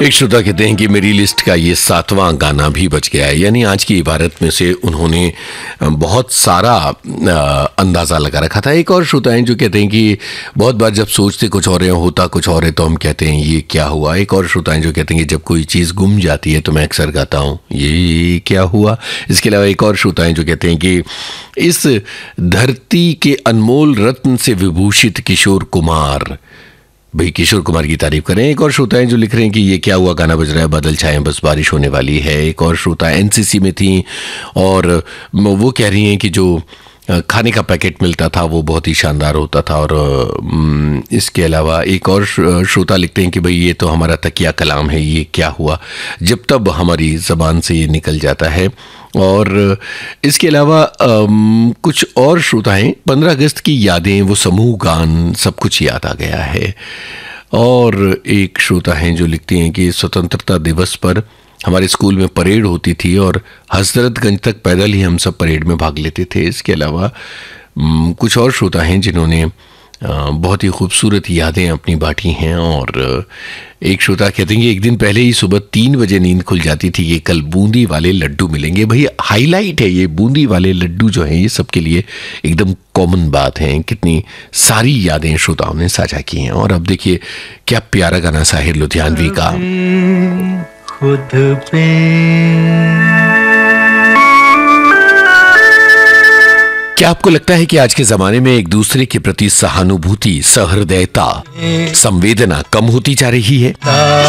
एक श्रोता कहते हैं कि मेरी लिस्ट का ये 7वां गाना भी बच गया है। यानी आज की इबारत में से उन्होंने बहुत सारा अंदाज़ा लगा रखा था। एक और श्रोता हैं जो कहते हैं कि बहुत बार जब सोचते कुछ और है होता कुछ और है तो हम कहते हैं ये क्या हुआ। एक और श्रोता हैं जो कहते हैं कि जब कोई चीज़ गुम जाती है तो मैं अक्सर गाता हूँ ये क्या हुआ। इसके अलावा एक और श्रोता हैं जो कहते हैं कि इस धरती के अनमोल रत्न से विभूषित किशोर कुमार, भाई किशोर कुमार की तारीफ करें। एक और श्रोता हैं जो लिख रहे हैं कि ये क्या हुआ गाना बज रहा है, बादल छाए बस बारिश होने वाली है। एक और श्रोता एनसीसी में थी और वो कह रही हैं कि जो खाने का पैकेट मिलता था वो बहुत ही शानदार होता था। और इसके अलावा एक और श्रोता लिखते हैं कि भाई ये तो हमारा तकिया कलाम है, ये क्या हुआ, जब तब हमारी ज़बान से ये निकल जाता है। और इसके अलावा कुछ और श्रोता हैं 15 अगस्त की यादें, वो समूह गान, सब कुछ याद आ गया है। और एक श्रोता हैं जो लिखते हैं कि स्वतंत्रता दिवस पर हमारे स्कूल में परेड होती थी और हजरतगंज तक पैदल ही हम सब परेड में भाग लेते थे। इसके अलावा कुछ और श्रोता हैं जिन्होंने बहुत ही खूबसूरत यादें अपनी बांटी हैं। और एक श्रोता कहते हैं कि एक दिन पहले ही सुबह 3 बजे नींद खुल जाती थी कि कल बूंदी वाले लड्डू मिलेंगे। भाई हाईलाइट है ये बूंदी वाले लड्डू जो हैं, ये सबके लिए एकदम कॉमन बात है। कितनी सारी यादें श्रोताओं ने साझा की हैं। और अब देखिए क्या प्यारा गाना साहिर लुधियानवी का खुद पे क्या आपको लगता है कि आज के जमाने में एक दूसरे के प्रति सहानुभूति, सहृदयता, संवेदना कम होती जा रही है?